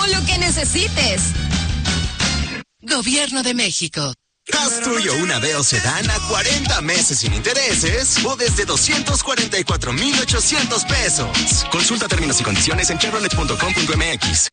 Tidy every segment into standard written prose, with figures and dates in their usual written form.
O lo que necesites. Gobierno de México. Haz tuyo una Veo Sedán a 40 meses sin intereses o desde 244,800 pesos. Consulta términos y condiciones en chevrolet.com.mx.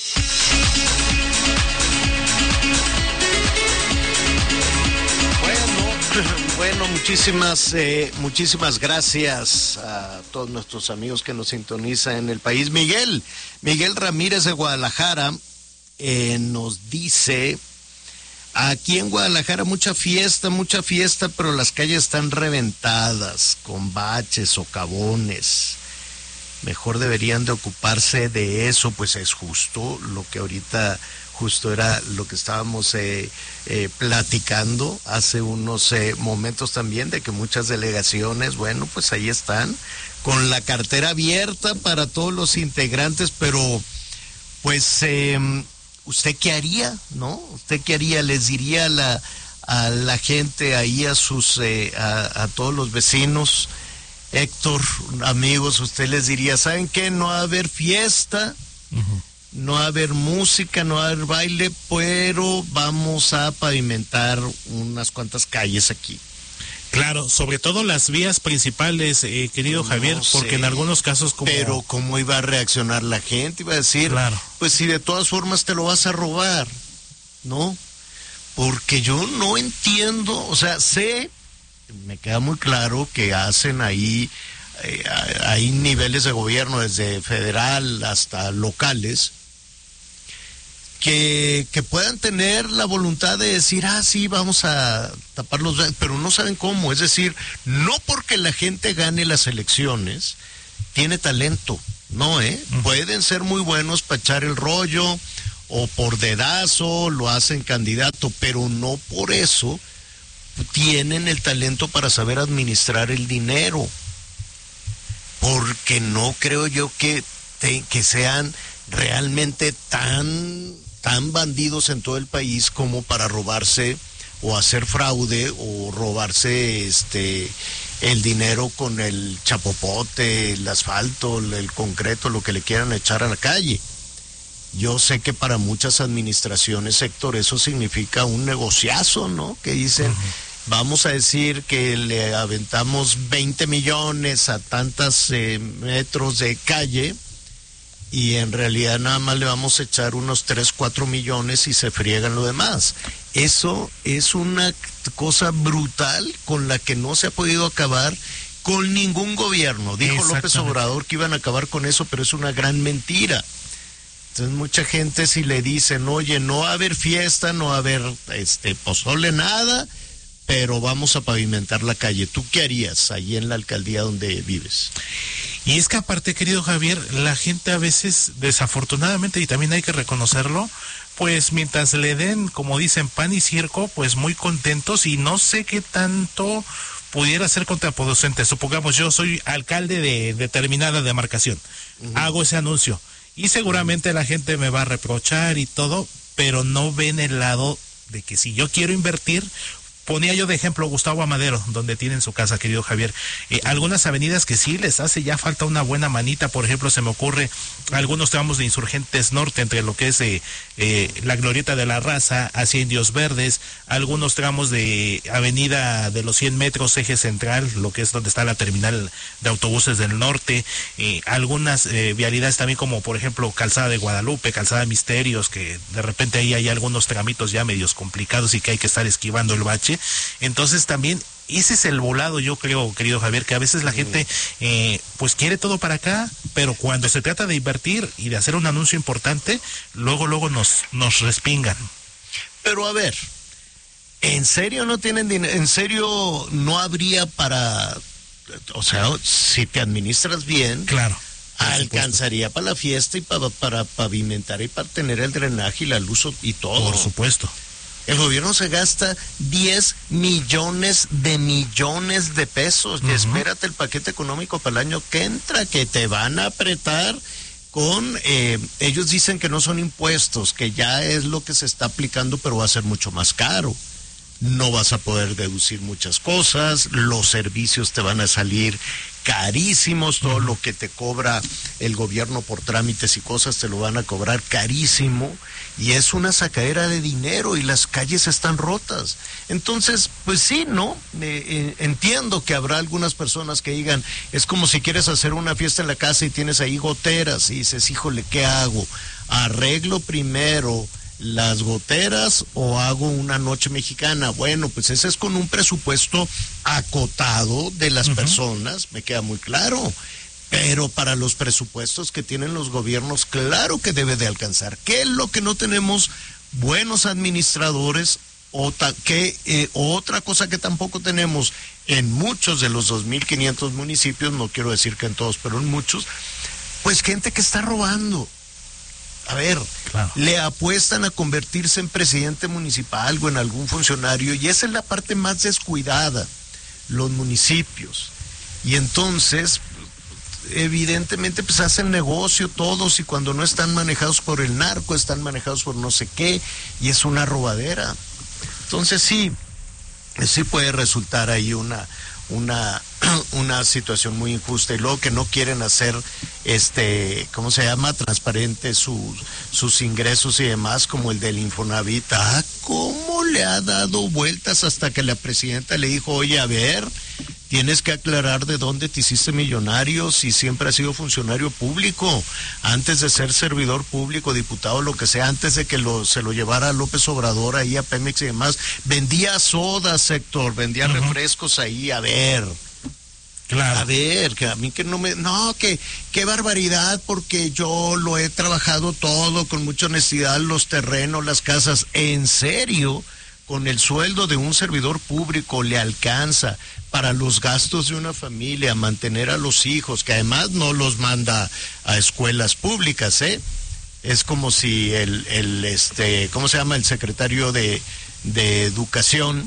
Bueno, muchísimas gracias a todos nuestros amigos que nos sintonizan en el país. Miguel Ramírez de Guadalajara nos dice: aquí en Guadalajara mucha fiesta, pero las calles están reventadas con baches, socavones. Mejor deberían de ocuparse de eso, pues es justo lo que ahorita, justo era lo que estábamos platicando hace unos momentos también, de que muchas delegaciones, bueno, pues ahí están, con la cartera abierta para todos los integrantes, pero pues ¿usted qué haría, no? ¿Usted qué haría? ¿Les diría a la gente ahí, a todos los vecinos? Héctor, amigos, usted les diría, ¿saben qué? No va a haber fiesta, no va a haber música, no va a haber baile, pero vamos a pavimentar unas cuantas calles aquí. Claro, sobre todo las vías principales, querido Javier, porque en algunos casos Pero ¿cómo iba a reaccionar la gente? Iba a decir, claro, pues si de todas formas te lo vas a robar, ¿no? Porque yo no entiendo, o sea, me queda muy claro que hacen ahí, hay niveles de gobierno, desde federal hasta locales, que puedan tener la voluntad de decir, sí, vamos a tapar los, pero no saben cómo. Es decir, no porque la gente gane las elecciones tiene talento, no, pueden ser muy buenos para echar el rollo, o por dedazo lo hacen candidato, pero no por eso tienen el talento para saber administrar el dinero, porque no creo yo que sean realmente tan bandidos en todo el país como para robarse o hacer fraude o robarse el dinero con el chapopote, el asfalto, el concreto, lo que le quieran echar a la calle. Yo sé que para muchas administraciones, Héctor, eso significa un negociazo, ¿no? Que dicen, vamos a decir que le aventamos 20 millones a tantos metros de calle, y en realidad nada más le vamos a echar unos 3-4 millones y se friegan lo demás. Eso es una cosa brutal con la que no se ha podido acabar con ningún gobierno. Dijo López Obrador que iban a acabar con eso, pero es una gran mentira. Entonces mucha gente, si le dicen, oye, no va a haber fiesta, no va a haber pozole, nada, pero vamos a pavimentar la calle, ¿tú qué harías ahí en la alcaldía donde vives? Y es que aparte, querido Javier, la gente a veces, desafortunadamente, y también hay que reconocerlo, pues mientras le den, como dicen, pan y circo, pues muy contentos, y no sé qué tanto pudiera ser contraproducente. Supongamos, yo soy alcalde de determinada demarcación, hago ese anuncio, y seguramente la gente me va a reprochar y todo, pero no ven el lado de que si yo quiero invertir. Ponía yo de ejemplo Gustavo Amadero, donde tienen su casa, querido Javier. Algunas avenidas que sí les hace ya falta una buena manita. Por ejemplo, se me ocurre algunos tramos de Insurgentes Norte, entre lo que es la Glorieta de la Raza hacia Indios Verdes, algunos tramos de Avenida de los 100 metros, Eje Central, lo que es donde está la terminal de autobuses del norte, algunas vialidades también, como por ejemplo Calzada de Guadalupe, Calzada Misterios, que de repente ahí hay algunos tramitos ya medios complicados y que hay que estar esquivando el bache. Entonces también ese es el volado, yo creo, querido Javier, que a veces la gente pues quiere todo para acá, pero cuando se trata de invertir y de hacer un anuncio importante, luego nos respingan. Pero a ver, ¿en serio no tienen dinero? ¿En serio no habría para, o sea, si te administras bien, claro, alcanzaría para la fiesta y para pavimentar y para tener el drenaje y la luz y todo? Por supuesto. El gobierno se gasta 10 millones de pesos. Y espérate el paquete económico para el año que entra, que te van a apretar con... ellos dicen que no son impuestos, que ya es lo que se está aplicando, pero va a ser mucho más caro. no vas a poder deducir muchas cosas, los servicios te van a salir carísimos, todo lo que te cobra el gobierno por trámites y cosas te lo van a cobrar carísimo, y es una sacadera de dinero y las calles están rotas. Entonces, pues sí, ¿no? Entiendo que habrá algunas personas que digan, es como si quieres hacer una fiesta en la casa y tienes ahí goteras y dices, híjole, ¿qué hago? ¿Arreglo primero las goteras o hago una noche mexicana? Bueno, pues ese es con un presupuesto acotado de las personas, me queda muy claro, pero para los presupuestos que tienen los gobiernos, claro que debe de alcanzar. ¿Qué es lo que no tenemos? Buenos administradores, otra cosa que tampoco tenemos en muchos de los 2.500 municipios, no quiero decir que en todos, pero en muchos, pues gente que está robando. A ver, claro, le apuestan a convertirse en presidente municipal o en algún funcionario, y esa es la parte más descuidada, los municipios. Y entonces, evidentemente, pues hacen negocio todos, y cuando no están manejados por el narco, están manejados por no sé qué, y es una robadera. Entonces sí puede resultar ahí una situación muy injusta, y luego que no quieren hacer ¿cómo se llama? Transparente sus ingresos y demás, como el del Infonavit. ¿Cómo le ha dado vueltas hasta que la presidenta le dijo, oye, a ver, tienes que aclarar de dónde te hiciste millonario si siempre has sido funcionario público, antes de ser servidor público, diputado, lo que sea, antes de que se lo llevara López Obrador ahí a Pemex y demás, vendía sodas, Héctor, vendía refrescos ahí, a ver. Claro. A ver, que a mí que qué barbaridad, porque yo lo he trabajado todo con mucha honestidad, los terrenos, las casas. ¿En serio? Con el sueldo de un servidor público le alcanza para los gastos de una familia, mantener a los hijos, que además no los manda a escuelas públicas, ¿eh? Es como si ¿cómo se llama? El secretario de Educación,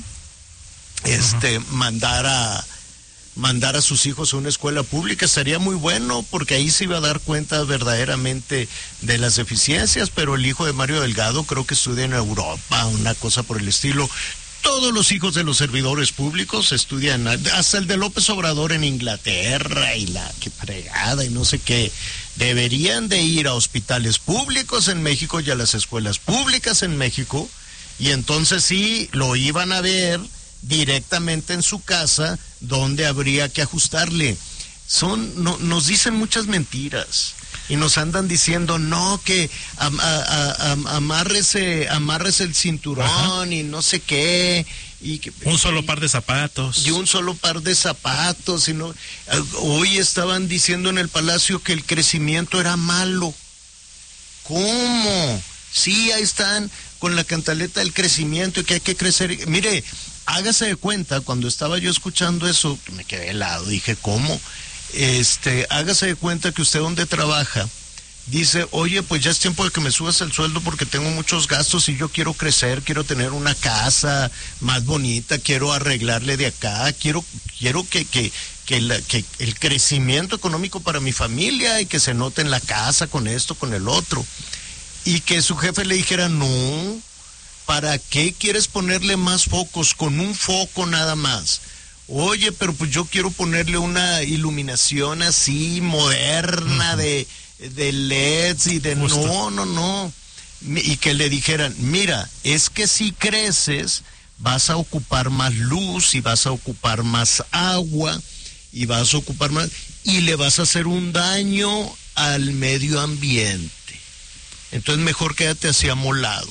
mandar a sus hijos a una escuela pública. Estaría muy bueno, porque ahí se iba a dar cuenta verdaderamente de las deficiencias, pero el hijo de Mario Delgado creo que estudia en Europa, una cosa por el estilo. Todos los hijos de los servidores públicos estudian, hasta el de López Obrador en Inglaterra, y qué fregada y no sé qué. Deberían de ir a hospitales públicos en México y a las escuelas públicas en México, y entonces sí lo iban a ver directamente en su casa, donde habría que ajustarle. Nos dicen muchas mentiras y nos andan diciendo que amárrese el cinturón. Ajá. Y no sé qué, y un solo par de zapatos. Y un solo par de zapatos. Hoy estaban diciendo en el Palacio que el crecimiento era malo. ¿Cómo? Sí, ahí están con la cantaleta del crecimiento y que hay que crecer. Mire, hágase de cuenta, cuando estaba yo escuchando eso, me quedé helado, dije, ¿cómo? Hágase de cuenta que usted donde trabaja, dice, oye, pues ya es tiempo de que me subas el sueldo porque tengo muchos gastos y yo quiero crecer, quiero tener una casa más bonita, quiero arreglarle de acá, quiero que el crecimiento económico para mi familia, y que se note en la casa con esto, con el otro. Y que su jefe le dijera, no, ¿para qué quieres ponerle más focos? Con un foco nada más. Oye, pero pues yo quiero ponerle una iluminación así moderna de LEDs y de... Justo. No. Y que le dijeran, mira, es que si creces vas a ocupar más luz y vas a ocupar más agua y vas a ocupar más... y le vas a hacer un daño al medio ambiente. Entonces mejor quédate así amolado.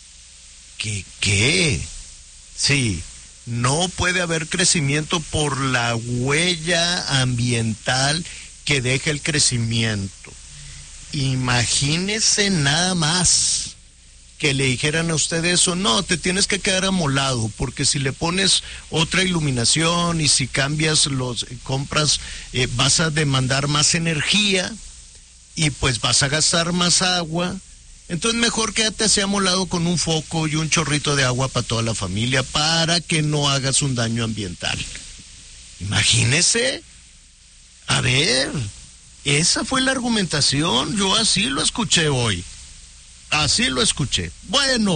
¿Qué? Sí, no puede haber crecimiento por la huella ambiental que deja el crecimiento. Imagínese nada más que le dijeran a usted eso, no, te tienes que quedar amolado, porque si le pones otra iluminación y si compras, vas a demandar más energía y pues vas a gastar más agua. Entonces mejor quédate así amolado con un foco y un chorrito de agua para toda la familia, para que no hagas un daño ambiental. Imagínese. A ver, esa fue la argumentación, yo así lo escuché hoy. Así lo escuché. Bueno,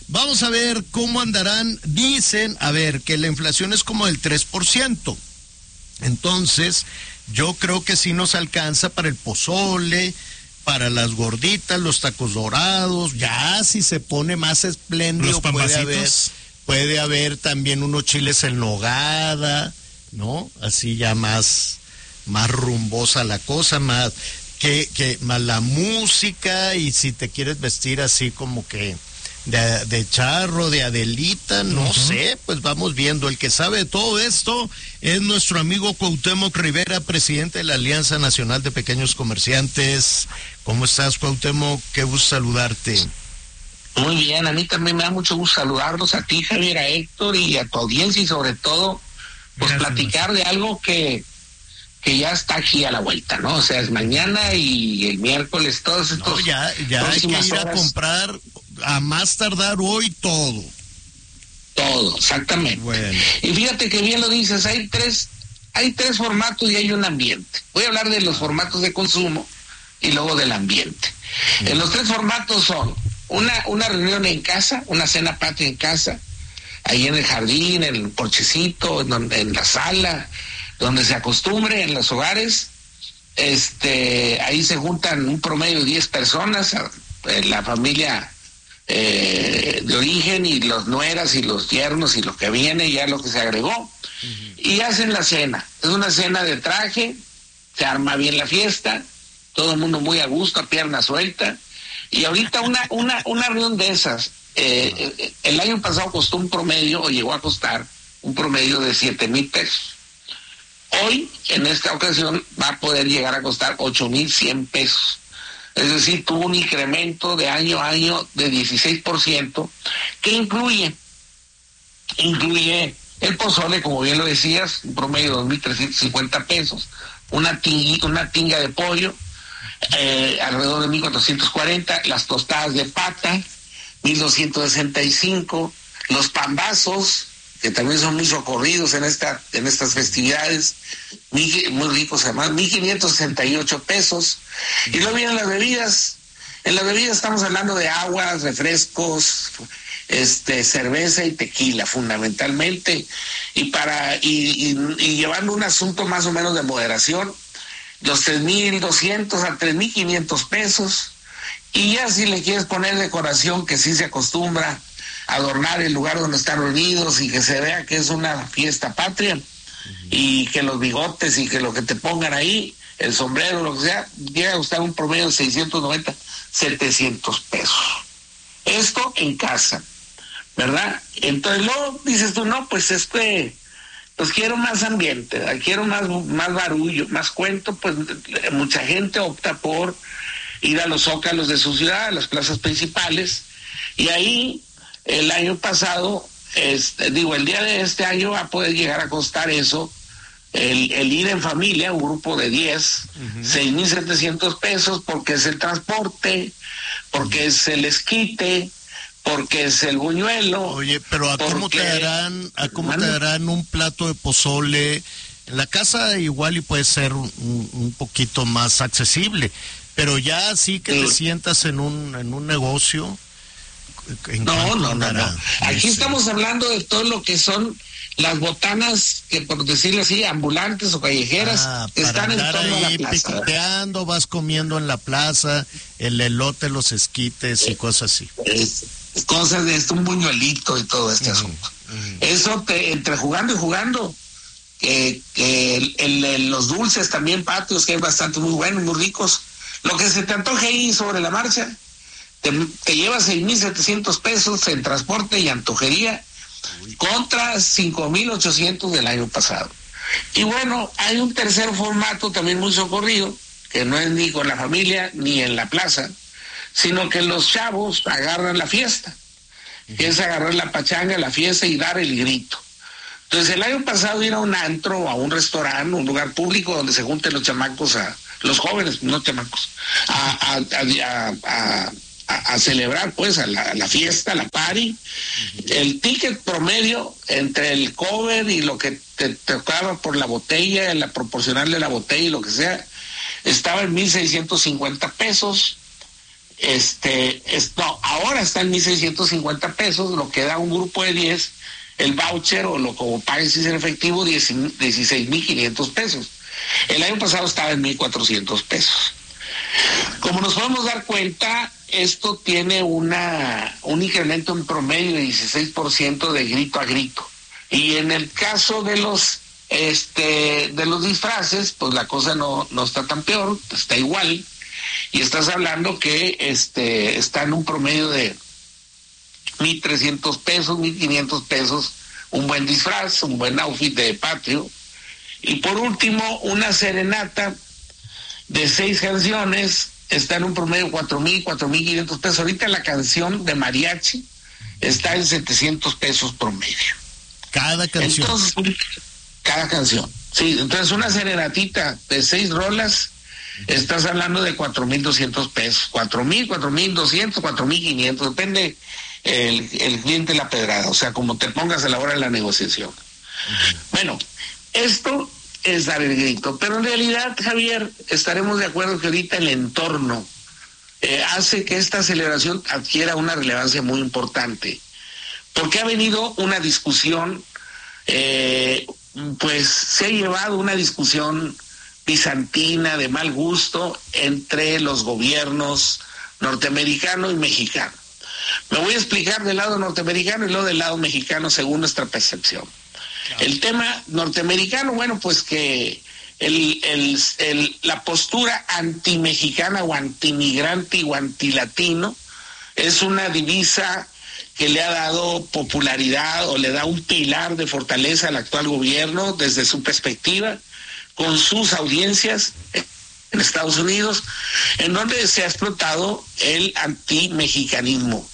Vamos a ver cómo andarán. Dicen, a ver, que la inflación es como del 3%. Entonces, yo creo que sí nos alcanza para el pozole, para las gorditas, los tacos dorados. Ya si se pone más espléndido, puede haber también unos chiles en nogada, ¿no? Así ya más rumbosa la cosa, más más la música, y si te quieres vestir así como que de charro, de Adelita, no sé, pues vamos viendo. El que sabe de todo esto es nuestro amigo Cuauhtémoc Rivera, presidente de la Alianza Nacional de Pequeños Comerciantes. ¿Cómo estás, Cuauhtémoc? Qué gusto saludarte. Muy bien, a mí también me da mucho gusto saludarlos, a ti, Javier, a Héctor y a tu audiencia, y sobre todo, pues platicar de algo que ya está aquí a la vuelta, ¿no? O sea, es mañana y el miércoles, todos estos... No, ya hay que ir a comprar, a más tardar hoy, todo. Todo, exactamente. Bueno. Y fíjate que bien lo dices, hay tres formatos y hay un ambiente. Voy a hablar de los formatos de consumo y luego del ambiente. En los tres formatos son una reunión en casa, una cena patria en casa, ahí en el jardín, en el porchecito, en la sala, donde se acostumbre, en los hogares. Ahí se juntan un promedio de 10 personas, la familia de origen y los nueras y los yernos y lo que viene, ya lo que se agregó, y hacen la cena. Es una cena de traje, se arma bien la fiesta, todo el mundo muy a gusto, a pierna suelta, y ahorita una reunión de esas, el año pasado costó un promedio, o llegó a costar un promedio de 7,000 pesos. Hoy, en esta ocasión, va a poder llegar a costar 8,100 pesos. Es decir, tuvo un incremento de año a año de 16%, que incluye el pozole, como bien lo decías, un promedio de 2,350 pesos, una tinga de pollo, alrededor de 1,440, las tostadas de pata, 1,265, los pambazos, que también son muy socorridos en estas festividades, muy ricos además, 1,568 pesos. Y luego vienen las bebidas. En las bebidas estamos hablando de aguas, refrescos, cerveza y tequila fundamentalmente, y llevando un asunto más o menos de moderación, los 3,200 a 3,500 pesos. Y ya si le quieres poner decoración, que sí se acostumbra adornar el lugar donde están reunidos y que se vea que es una fiesta patria, y que los bigotes y que lo que te pongan ahí, el sombrero, lo que sea, llega a costar un promedio de 690, 700 pesos. Esto en casa, ¿verdad? Entonces luego dices tú, no, pues pues quiero más ambiente, quiero más barullo, más cuento. Pues mucha gente opta por ir a los zócalos de su ciudad, a las plazas principales, y ahí el año pasado, el día de este año va a poder llegar a costar eso, el ir en familia, un grupo de 10, 6,700 pesos, porque es el transporte, porque es el esquite, porque es el buñuelo. Oye, pero ¿a cómo te darán un plato de pozole? En la casa igual y puede ser un poquito más accesible, pero ya sí que te sientas en un negocio. No. Aquí estamos hablando de todo lo que son las botanas, que por decirlo así, ambulantes o callejeras, están en torno a la plaza. Picoteando, vas comiendo en la plaza, el elote, los esquites y cosas así. Cosas de un buñuelito y todo este asunto. Eso entre jugando y jugando, los dulces también patrios, que hay bastante muy buenos, muy ricos. Lo que se te antoje ahí sobre la marcha, te llevas 6,700 pesos en transporte y antojería, contra 5,800 del año pasado. Y bueno, hay un tercer formato también muy socorrido, que no es ni con la familia ni en la plaza, sino que los chavos agarran la fiesta, que es agarrar la pachanga, la fiesta y dar el grito. Entonces el año pasado ir a un antro, a un restaurante, un lugar público donde se junten los chamacos, los jóvenes, no chamacos, a celebrar pues a la fiesta, la party. El ticket promedio entre el cover y lo que te tocaba por la botella, la proporcionarle la botella y lo que sea, estaba en 1,650 pesos. Ahora está en 1,650 pesos, lo que da un grupo de 10, el voucher o lo como pagues en efectivo, 16,500 pesos. El año pasado estaba en 1,400 pesos. Como nos podemos dar cuenta, esto tiene un incremento en promedio de 16% de grito a grito. Y en el caso de los disfraces, pues la cosa no está tan peor, está igual. Y estás hablando que está en un promedio de 1,300 pesos, 1,500 pesos, un buen disfraz, un buen outfit de patrio. Y por último, una serenata de 6 canciones está en un promedio de 4,000, 4,500 pesos. Ahorita la canción de mariachi está en 700 pesos promedio. Cada canción. Entonces, cada canción. Sí, entonces una serenatita de 6 rolas, estás hablando de 4,200 pesos. 4,000, 4,200, 4,500, depende el cliente la pedrada, o sea, como te pongas a la hora de la negociación. Bueno, esto es dar el grito, pero en realidad, Javier, estaremos de acuerdo que ahorita el entorno hace que esta celebración adquiera una relevancia muy importante, porque ha venido una discusión, pues se ha llevado una discusión bizantina de mal gusto entre los gobiernos norteamericano y mexicano. Me voy a explicar del lado norteamericano y luego del lado mexicano según nuestra percepción. El tema norteamericano, bueno, pues que la postura antimexicana o antimigrante o antilatino es una divisa que le ha dado popularidad o le da un pilar de fortaleza al actual gobierno desde su perspectiva, con sus audiencias en Estados Unidos, en donde se ha explotado el antimexicanismo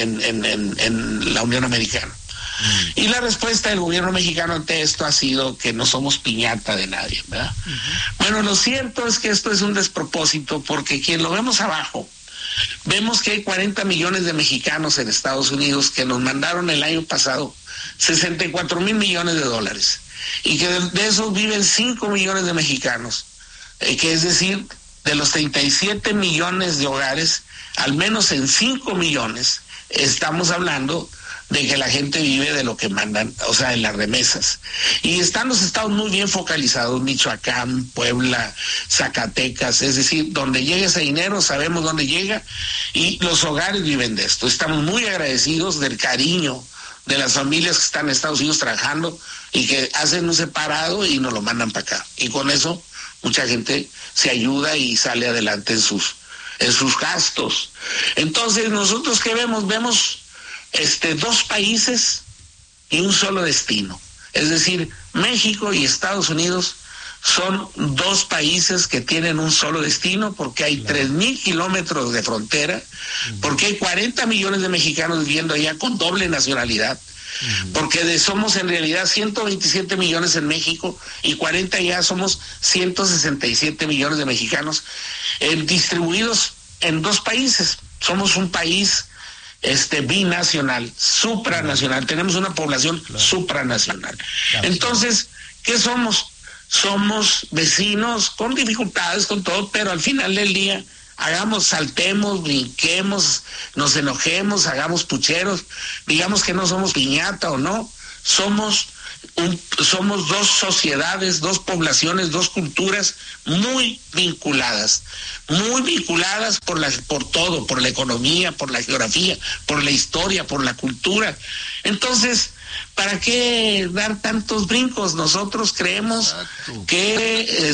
en la Unión Americana. Y la respuesta del gobierno mexicano ante esto ha sido que no somos piñata de nadie, ¿verdad? Bueno, lo cierto es que esto es un despropósito, porque quien lo vemos abajo, vemos que hay 40 millones de mexicanos en Estados Unidos que nos mandaron el año pasado 64,000 millones de dólares, y que de esos viven 5 millones de mexicanos, que es decir, de los 37 millones de hogares, al menos en 5 millones estamos hablando de que la gente vive de lo que mandan, o sea, en las remesas. Y están los estados muy bien focalizados, Michoacán, Puebla, Zacatecas, es decir, donde llega ese dinero, sabemos dónde llega, y los hogares viven de esto. Estamos muy agradecidos del cariño de las familias que están en Estados Unidos trabajando y que hacen un separado y nos lo mandan para acá. Y con eso mucha gente se ayuda y sale adelante en sus gastos. Entonces, nosotros ¿qué vemos? Vemos 2 países y un solo destino. Es decir, México y Estados Unidos son 2 países que tienen un solo destino, porque hay 3,000 kilómetros de frontera, porque hay 40 millones de mexicanos viviendo allá con doble nacionalidad, porque somos en realidad 127 millones en México y 40 ya somos 167 millones de mexicanos distribuidos en 2 países. Somos un país binacional, supranacional, tenemos una población supranacional. Entonces, ¿qué somos? Somos vecinos con dificultades, con todo, pero al final del día saltemos, brinquemos, nos enojemos, hagamos pucheros, digamos que no somos piñata o no, somos 2 sociedades, 2 poblaciones, 2 culturas muy vinculadas por todo, por la economía, por la geografía, por la historia, por la cultura. Entonces, ¿para qué dar tantos brincos? Nosotros creemos que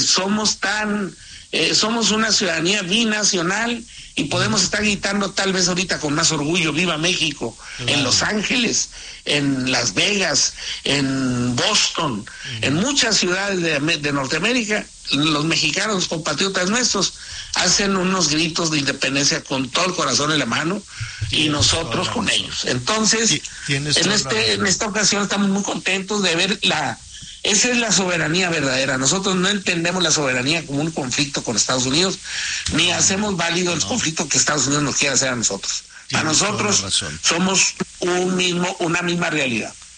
somos una ciudadanía binacional y podemos estar gritando tal vez ahorita con más orgullo ¡Viva México! En Los Ángeles, en Las Vegas, en Boston, en muchas ciudades de Norteamérica. Los mexicanos, los compatriotas nuestros, hacen unos gritos de independencia con todo el corazón en la mano y nosotros con ellos. Entonces, en esta ocasión estamos muy contentos de ver esa es la soberanía verdadera. Nosotros no entendemos la soberanía como un conflicto con Estados Unidos, ni hacemos válido el conflicto que Estados Unidos nos quiere hacer a nosotros. A nosotros somos una misma realidad.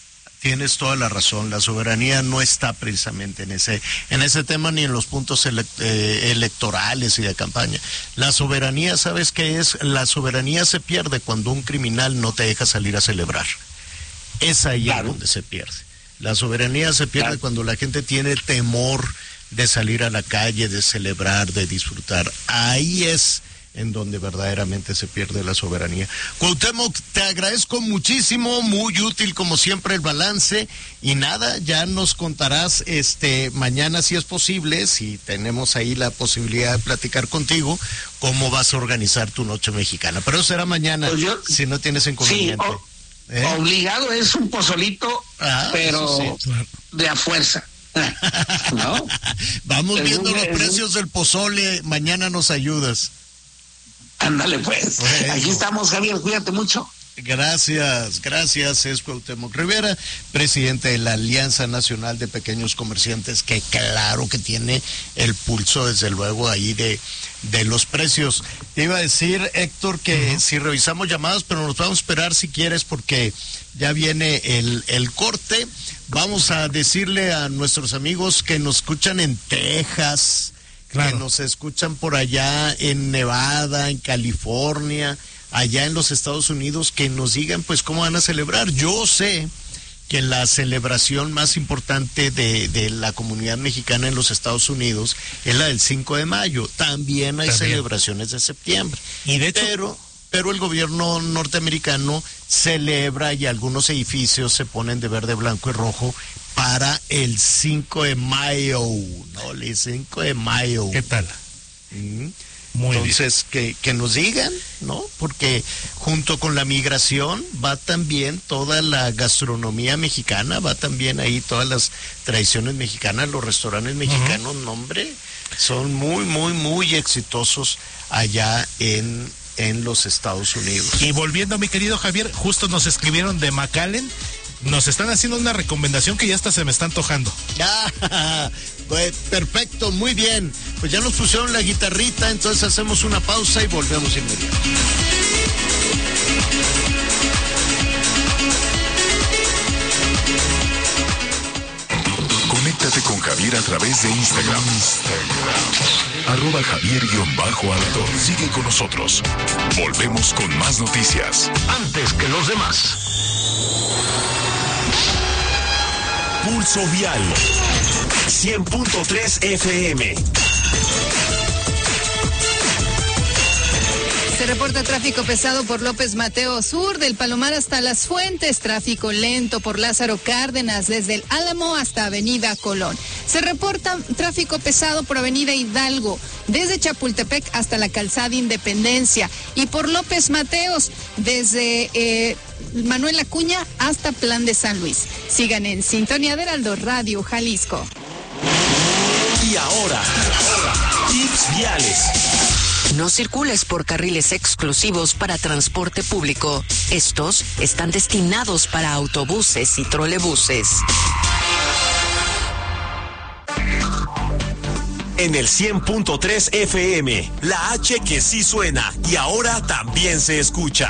Tienes toda la razón. La soberanía no está precisamente en ese tema ni en los puntos electorales y de campaña. La soberanía, ¿sabes qué es? La soberanía se pierde cuando un criminal no te deja salir a celebrar. Es ahí donde se pierde. La soberanía se pierde cuando la gente tiene temor de salir a la calle, de celebrar, de disfrutar. Ahí es en donde verdaderamente se pierde la soberanía. Cuauhtémoc, te agradezco muchísimo, muy útil como siempre el balance, y nada, ya nos contarás mañana si es posible, si tenemos ahí la posibilidad de platicar contigo, cómo vas a organizar tu noche mexicana, pero eso será mañana, si no tienes inconveniente. Sí, obligado es un pozolito, pero de a fuerza. ¿No? Vamos viendo los precios del pozole, mañana nos ayudas. Ándale pues, bueno. Aquí estamos, Javier, cuídate mucho. Gracias, es Cuauhtémoc Rivera, presidente de la Alianza Nacional de Pequeños Comerciantes, que claro que tiene el pulso, desde luego, ahí de los precios. Te iba a decir, Héctor, que si revisamos llamadas, pero nos vamos a esperar si quieres, porque ya viene el corte. Vamos a decirle a nuestros amigos que nos escuchan en Texas, que nos escuchan por allá en Nevada, en California, allá en los Estados Unidos, que nos digan pues cómo van a celebrar. Yo sé que la celebración más importante de la comunidad mexicana en los Estados Unidos es la del 5 de mayo. También hay celebraciones de septiembre. Y de hecho, pero el gobierno norteamericano celebra y algunos edificios se ponen de verde, blanco y rojo para el 5 de mayo, ¿no? El 5 de mayo. ¿Qué tal? Muy Entonces, bien. Que nos digan, ¿no? Porque junto con la migración va también toda la gastronomía mexicana, va también ahí todas las tradiciones mexicanas, los restaurantes mexicanos, no, hombre, son muy, muy, muy exitosos allá en los Estados Unidos. Y volviendo a mi querido Javier, justo nos escribieron de McAllen. Nos están haciendo una recomendación que ya hasta se me está antojando. Pues, perfecto, muy bien. Pues ya nos pusieron la guitarrita, entonces hacemos una pausa y volvemos inmediato. Conéctate con Javier a través de Instagram. @Javier_Alto. Sigue con nosotros. Volvemos con más noticias. Antes que los demás. Pulso Vial 100.3 FM. Se reporta tráfico pesado por López Mateo Sur, del Palomar hasta Las Fuentes, tráfico lento por Lázaro Cárdenas, desde el Álamo hasta Avenida Colón. Se reporta tráfico pesado por Avenida Hidalgo, desde Chapultepec hasta la Calzada Independencia, y por López Mateos, desde Manuel Acuña hasta Plan de San Luis. Sigan en sintonía de Heraldo Radio Jalisco. Y ahora, tips viales. No circules por carriles exclusivos para transporte público. Estos están destinados para autobuses y trolebuses. En el 100.3 FM, la H que sí suena y ahora también se escucha.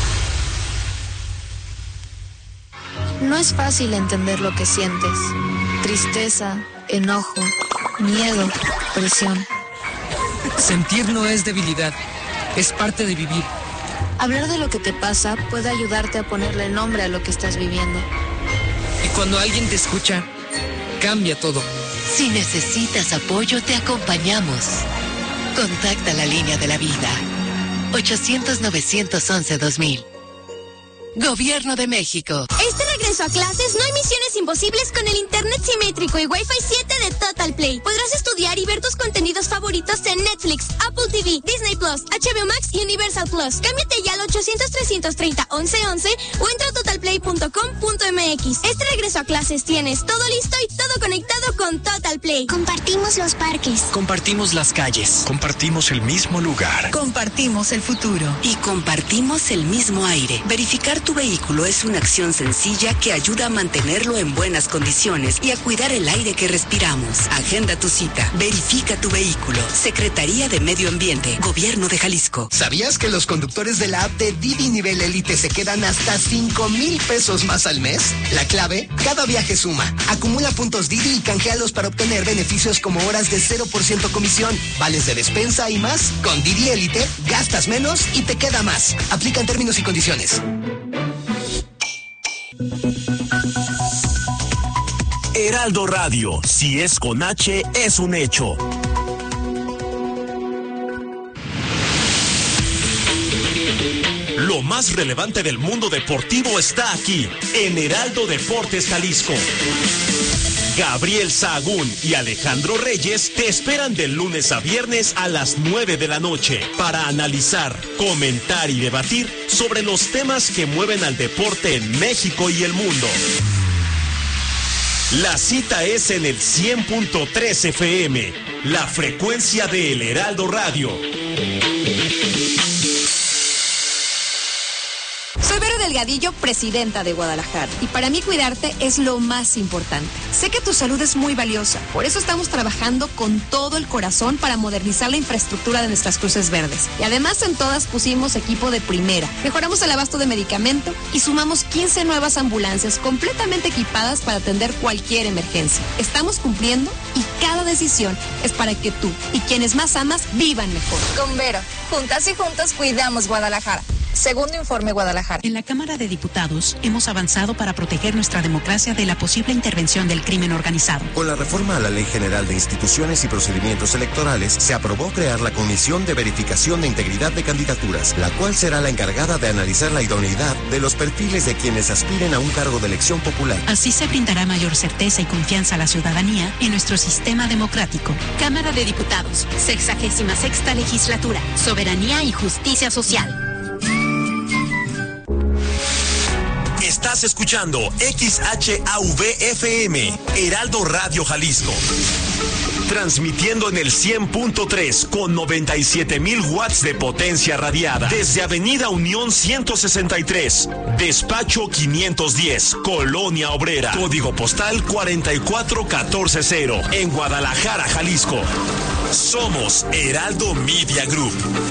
No es fácil entender lo que sientes. Tristeza, enojo, miedo, presión. Sentir no es debilidad, es parte de vivir. Hablar de lo que te pasa puede ayudarte a ponerle nombre a lo que estás viviendo. Y cuando alguien te escucha, cambia todo. Si necesitas apoyo, te acompañamos. Contacta la línea de la vida. 800-911-2000. Gobierno de México. Este regreso a clases no hay misiones imposibles con el internet simétrico y Wi-Fi 7 de Total Play. Podrás estudiar y ver tus contenidos favoritos en Netflix, Apple TV, Disney Plus, HBO Max y Universal Plus. Cámbiate ya al 800-330-1111 o entra a totalplay.com.mx. Este regreso a clases tienes todo listo y todo conectado con Total Play. Compartimos los parques. Compartimos las calles. Compartimos el mismo lugar. Compartimos el futuro. Y compartimos el mismo aire. Verificar tu vehículo es una acción sencilla que ayuda a mantenerlo en buenas condiciones y a cuidar el aire que respiramos. Agenda tu cita. Verifica tu vehículo. Secretaría de Medio Ambiente. Gobierno de Jalisco. ¿Sabías que los conductores de la app de Didi Nivel Elite se quedan hasta 5,000 pesos más al mes? La clave, cada viaje suma. Acumula puntos Didi y canjealos para obtener beneficios como horas de 0% comisión, vales de despensa y más. Con Didi Elite, gastas menos y te queda más. Aplican términos y condiciones. Heraldo Radio, si es con H, es un hecho. Lo más relevante del mundo deportivo está aquí, en Heraldo Deportes Jalisco. Gabriel Sahagún y Alejandro Reyes te esperan de lunes a viernes a las 9 de la noche para analizar, comentar y debatir sobre los temas que mueven al deporte en México y el mundo. La cita es en el 100.3 FM, la frecuencia de El Heraldo Radio. Soy Vero Delgadillo, presidenta de Guadalajara, y para mí cuidarte es lo más importante. Sé que tu salud es muy valiosa, por eso estamos trabajando con todo el corazón para modernizar la infraestructura de nuestras cruces verdes. Y además en todas pusimos equipo de primera, mejoramos el abasto de medicamento y sumamos 15 nuevas ambulancias completamente equipadas para atender cualquier emergencia. Estamos cumpliendo y cada decisión es para que tú y quienes más amas vivan mejor. Con Vero, juntas y juntos cuidamos Guadalajara. Segundo informe Guadalajara. En la Cámara de Diputados hemos avanzado para proteger nuestra democracia de la posible intervención del crimen organizado. Con la reforma a la Ley General de Instituciones y Procedimientos Electorales, se aprobó crear la Comisión de Verificación de Integridad de Candidaturas, la cual será la encargada de analizar la idoneidad de los perfiles de quienes aspiren a un cargo de elección popular. Así se brindará mayor certeza y confianza a la ciudadanía en nuestro sistema democrático. Cámara de Diputados, 66ª Legislatura, Soberanía y Justicia Social. Estás escuchando XHAVFM, Heraldo Radio Jalisco. Transmitiendo en el 100.3 con 97,000 watts de potencia radiada. Desde Avenida Unión 163, Despacho 510, Colonia Obrera. Código postal 44140, en Guadalajara, Jalisco. Somos Heraldo Media Group.